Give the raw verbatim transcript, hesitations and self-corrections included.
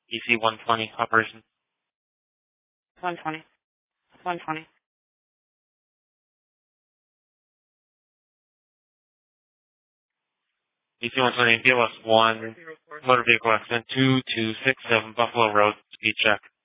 E C one twenty, operation. one twenty. one twenty. E C one twenty, P L S one, motor vehicle accident, two two six seven Buffalo Road, speed check.